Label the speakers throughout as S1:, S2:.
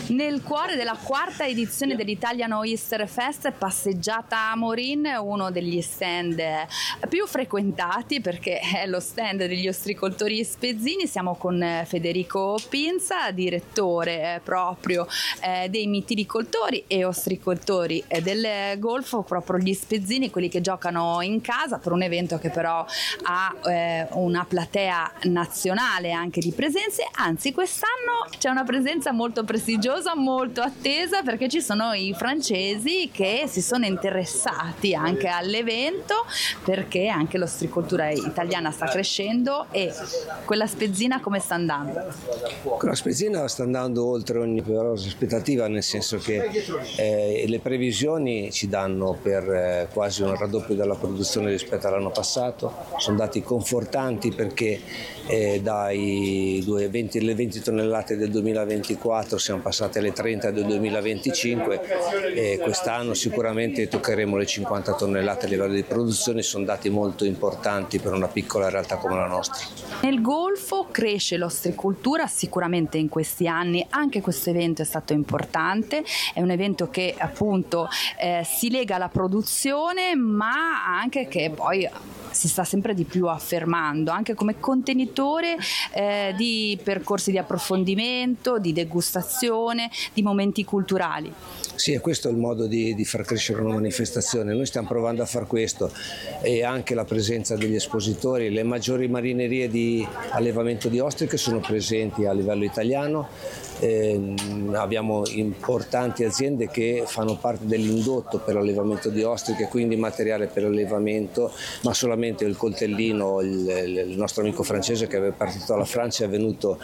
S1: Nel cuore della quarta edizione dell'Italian Oyster Fest, passeggiata a Morin, uno degli stand più frequentati perché è lo stand degli ostricoltori spezzini. Siamo con Federico Pinza, direttore proprio dei mitilicoltori e ostricoltori del Golfo, proprio gli spezzini, quelli che giocano in casa, per un evento che però ha una platea nazionale anche di presenze. Anzi, quest'anno c'è una presenza molto prestigiosa, molto attesa, perché ci sono i francesi che si sono interessati anche all'evento, perché anche l'ostricoltura italiana sta crescendo. E quella spezzina come sta andando?
S2: Quella spezzina sta andando oltre ogni aspettativa, nel senso che le previsioni ci danno per quasi un raddoppio della produzione rispetto all'anno passato. Sono dati confortanti perché dai 20 tonnellate del 2024 siamo passati alle 30 del 2025 e quest'anno sicuramente toccheremo le 50 tonnellate a livello di produzione. Sono dati molto importanti per una piccola realtà come la nostra.
S1: Nel Golfo cresce l'ostricoltura sicuramente in questi anni, anche questo evento è stato importante, è un evento che appunto si lega alla produzione, ma anche che poi si sta sempre di più affermando anche come contenitore di percorsi di approfondimento, di degustazione, di momenti culturali.
S2: Sì, e questo è il modo di far crescere una manifestazione. Noi stiamo provando a far questo, e anche la presenza degli espositori. Le maggiori marinerie di allevamento di ostriche sono presenti a livello italiano. Abbiamo importanti aziende che fanno parte dell'indotto per l'allevamento di ostriche, quindi materiale per l'allevamento, ma solamente il coltellino. Il nostro amico francese che è partito dalla Francia è venuto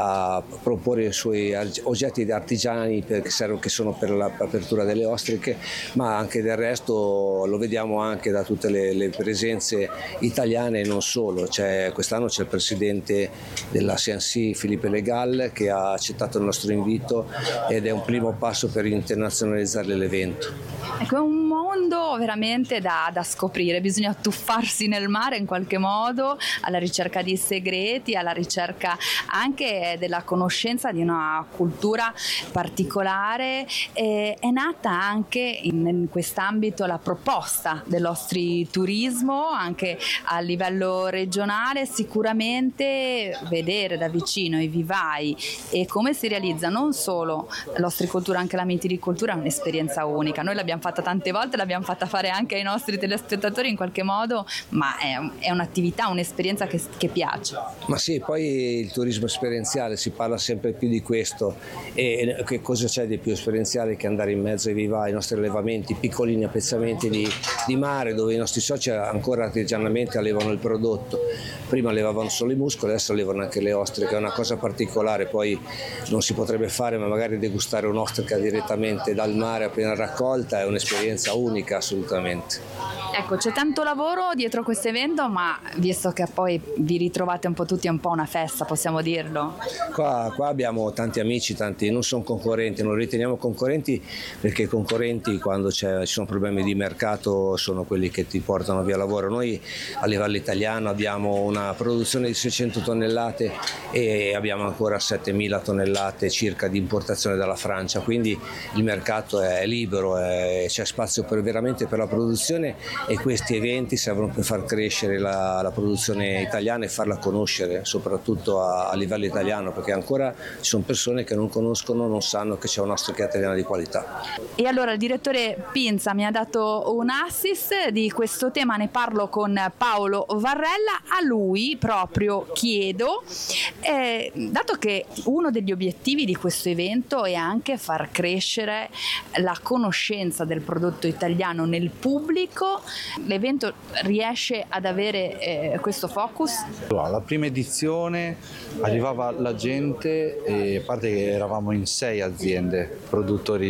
S2: a proporre i suoi oggetti artigiani che sono per l'apertura delle ostriche, ma anche del resto lo vediamo anche da tutte le presenze italiane e non solo. Quest'anno c'è il presidente della CNC, Philippe Legal, che ha accettato il nostro invito ed è un primo passo per internazionalizzare l'evento.
S1: Ecco, è un mondo veramente da scoprire, bisogna tuffarsi nel mare in qualche modo, alla ricerca di segreti, alla ricerca anche della conoscenza di una cultura particolare. È nata anche in quest'ambito la proposta dell'ostriturismo anche a livello regionale. Sicuramente vedere da vicino i vivai e come si realizza non solo l'ostricoltura, anche la mitilicoltura, è un'esperienza unica. Noi l'abbiamo fatta tante volte, l'abbiamo fatta fare anche ai nostri telespettatori in qualche modo, ma è un'attività, un'esperienza che piace.
S2: Ma sì, poi il turismo esperienziale, si parla sempre più di questo, e che cosa c'è di più esperienziale che andare in mezzo ai vivai, ai nostri allevamenti, piccolini appezzamenti di mare, dove i nostri soci ancora artigianamente allevano il prodotto. Prima allevavano solo i muscoli, adesso allevano anche le ostriche. È una cosa particolare, poi non si potrebbe fare, ma magari degustare un'ostrica direttamente dal mare appena raccolta è un'esperienza unica assolutamente.
S1: Ecco, c'è tanto lavoro dietro questo evento, ma visto che poi vi ritrovate un po' tutti, è un po' una festa, possiamo dirlo?
S2: Qua abbiamo tanti amici, tanti non sono concorrenti, non li riteniamo concorrenti perché i concorrenti, quando ci sono problemi di mercato, sono quelli che ti portano via lavoro. Noi a livello italiano abbiamo una produzione di 600 tonnellate e abbiamo ancora 7.000 tonnellate circa di importazione dalla Francia, quindi il mercato è libero, c'è spazio veramente per la produzione, e questi eventi servono per far crescere la produzione italiana e farla conoscere soprattutto a livello italiano, perché ancora ci sono persone che non conoscono, non sanno che c'è un'ostrica italiana di qualità.
S1: E allora il direttore Pinza mi ha dato un assist di questo tema, ne parlo con Paolo Varrella. A lui proprio chiedo, dato che uno degli obiettivi di questo evento è anche far crescere la conoscenza del prodotto italiano nel pubblico, l'evento riesce ad avere questo focus?
S3: Alla prima edizione arrivava la gente, e a parte che eravamo in 6 aziende produttori